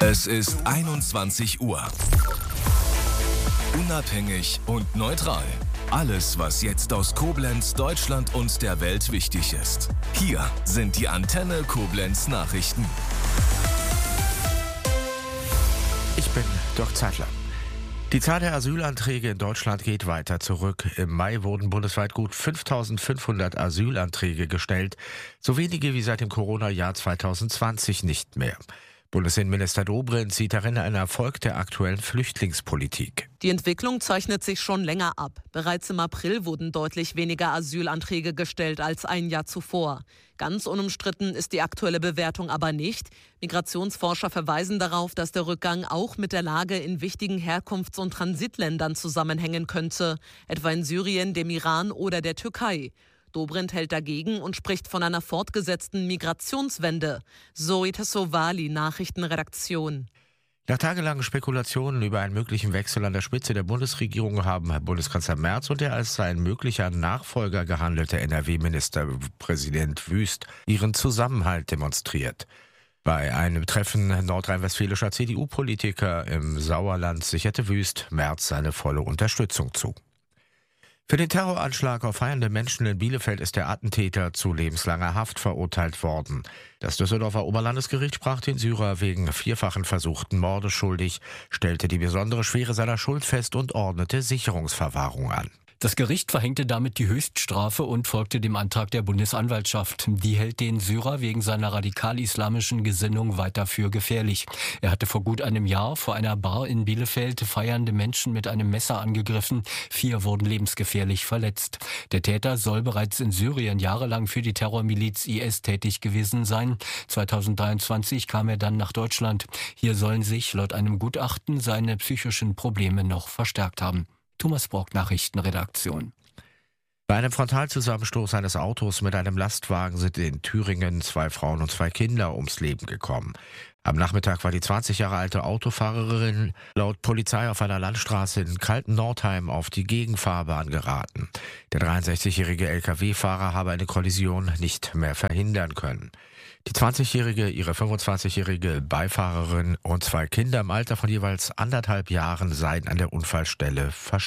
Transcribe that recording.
Es ist 21 Uhr. Unabhängig und neutral. Alles, was jetzt aus Koblenz, Deutschland und der Welt wichtig ist. Hier sind die Antenne Koblenz Nachrichten. Ich bin Dirk Zeitler. Die Zahl der Asylanträge in Deutschland geht weiter zurück. Im Mai wurden bundesweit gut 5.500 Asylanträge gestellt. So wenige wie seit dem Corona-Jahr 2020 nicht mehr. Bundesinnenminister Dobrindt sieht darin einen Erfolg der aktuellen Flüchtlingspolitik. Die Entwicklung zeichnet sich schon länger ab. Bereits im April wurden deutlich weniger Asylanträge gestellt als ein Jahr zuvor. Ganz unumstritten ist die aktuelle Bewertung aber nicht. Migrationsforscher verweisen darauf, dass der Rückgang auch mit der Lage in wichtigen Herkunfts- und Transitländern zusammenhängen könnte, etwa in Syrien, dem Iran oder der Türkei. Dobrindt hält dagegen und spricht von einer fortgesetzten Migrationswende. Zoe Tassovali, Nachrichtenredaktion. Nach tagelangen Spekulationen über einen möglichen Wechsel an der Spitze der Bundesregierung haben Bundeskanzler Merz und der als sein möglicher Nachfolger gehandelte NRW-Ministerpräsident Wüst ihren Zusammenhalt demonstriert. Bei einem Treffen nordrhein-westfälischer CDU-Politiker im Sauerland sicherte Wüst Merz seine volle Unterstützung zu. Für den Terroranschlag auf feiernde Menschen in Bielefeld ist der Attentäter zu lebenslanger Haft verurteilt worden. Das Düsseldorfer Oberlandesgericht sprach den Syrer wegen vierfachen versuchten Mordes schuldig, stellte die besondere Schwere seiner Schuld fest und ordnete Sicherungsverwahrung an. Das Gericht verhängte damit die Höchststrafe und folgte dem Antrag der Bundesanwaltschaft. Die hält den Syrer wegen seiner radikal-islamischen Gesinnung weiter für gefährlich. Er hatte vor gut einem Jahr vor einer Bar in Bielefeld feiernde Menschen mit einem Messer angegriffen. 4 wurden lebensgefährlich verletzt. Der Täter soll bereits in Syrien jahrelang für die Terrormiliz IS tätig gewesen sein. 2023 kam er dann nach Deutschland. Hier sollen sich laut einem Gutachten seine psychischen Probleme noch verstärkt haben. Thomas Brock, Nachrichtenredaktion. Bei einem Frontalzusammenstoß eines Autos mit einem Lastwagen sind in Thüringen 2 Frauen und 2 Kinder ums Leben gekommen. Am Nachmittag war die 20 Jahre alte Autofahrerin laut Polizei auf einer Landstraße in Kalten-Nordheim auf die Gegenfahrbahn geraten. Der 63-jährige Lkw-Fahrer habe eine Kollision nicht mehr verhindern können. Die 20-jährige, ihre 25-jährige Beifahrerin und 2 Kinder im Alter von jeweils 1,5 Jahren seien an der Unfallstelle verstorben.